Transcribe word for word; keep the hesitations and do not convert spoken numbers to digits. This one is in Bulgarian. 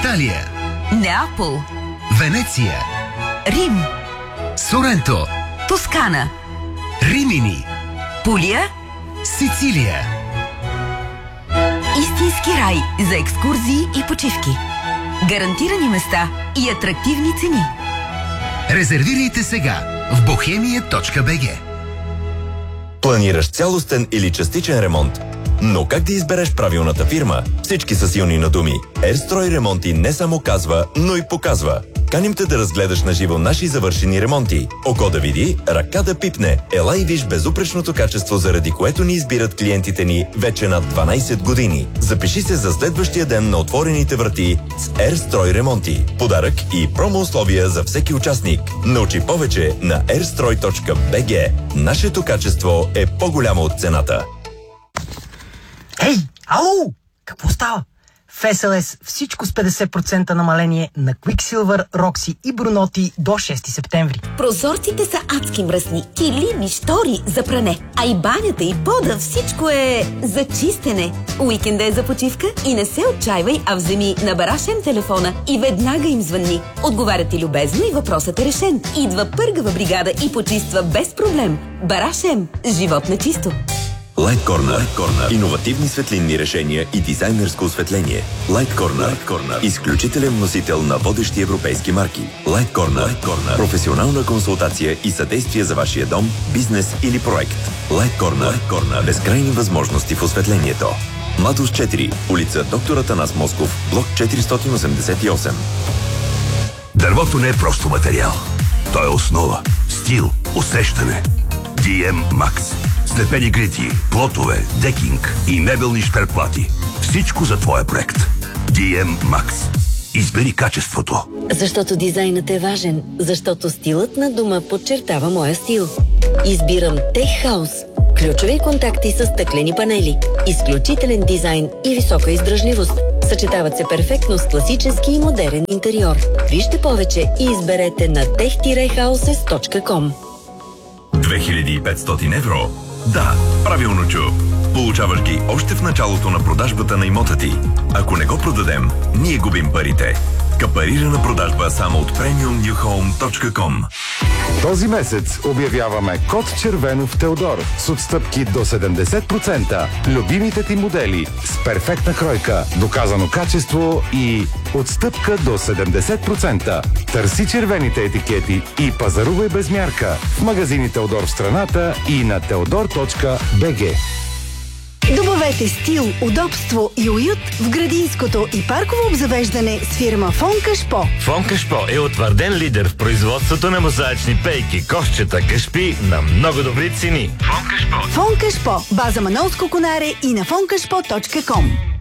Италия, Неапол, Венеция, Рим, Соренто, Тоскана, Римини, Пулия, Сицилия. Истински рай за екскурзии и почивки. Гарантирани места и атрактивни цени. Резервирайте сега в бохемия точка би джи. Планираш цялостен или частичен ремонт? Но как да избереш правилната фирма? Всички са силни на думи. Ерстрой ремонти не само казва, но и показва. Каним те да разгледаш на живо наши завършени ремонти. Око да види, ръка да пипне. Ела и виж безупречното качество, заради което ни избират клиентите ни вече над дванайсет години. Запиши се за следващия ден на отворените врати с Ерстрой ремонти. Подарък и промо условия за всеки участник. Научи повече на ерстрой точка би джи. Нашето качество е по-голямо от цената. Ей, ало! Какво става? В Ес Ел Ес всичко с петдесет процента намаление на Quicksilver, Roxy и Brunotti до шести септември. Прозорците са адски мръсни, килими, штори за пране, а и банята и пода, всичко е за чистене. Уикенда е за почивка и не се отчаивай, а вземи на Барашем телефона и веднага им звънни. Отговарят ти любезно и въпросът е решен. Идва пъргава бригада и почиства без проблем. Барашем. Живот на чисто. Light Corner. Light Corner. Иновативни светлинни решения и дизайнерско осветление. Light Corner. Light Corner. Изключителен носител на водещи европейски марки. Light Corner. Light Corner. Професионална консултация и съдействие за вашия дом, бизнес или проект. Light Corner. Light Corner. Безкрайни възможности в осветлението. Младост четири. Улица Доктор Атанас Москов, блок четиристотин осемдесет и осем. Дървото не е просто материал. То е основа, стил, усещане. Ди Ем Max. Слепени грити, плотове, декинг и мебелни шперплати. Всичко за твоя проект. Ди Ем Max. Избери качеството. Защото дизайнът е важен. Защото стилът на дома подчертава моя стил. Избирам Tech House. Ключови контакти с стъклени панели. Изключителен дизайн и висока издръжливост. Съчетават се перфектно с класически и модерен интериор. Вижте повече и изберете на тех хаусес точка ком. две хиляди и петстотин евро. Да, правилно чу. Получаваш ги още в началото на продажбата на имота ти. Ако не го продадем, ние губим парите. Капарирана продажба само от премиум ню хоум точка ком. Този месец обявяваме код червено в Теодор с отстъпки до седемдесет процента. Любимите ти модели с перфектна кройка, доказано качество и отстъпка до седемдесет процента. Търси червените етикети и пазарувай без мярка в магазини Теодор в страната и на теодор точка би джи. Добавете стил, удобство и уют в градинското и парково обзавеждане с фирма Фон Кашпо. Фон Кашпо е утвърден лидер в производството на мозаични пейки, кошчета, кашпи на много добри цени. Фон Кашпо. Фон Кашпо. База Манолско конаре и на фон кашпо точка ком.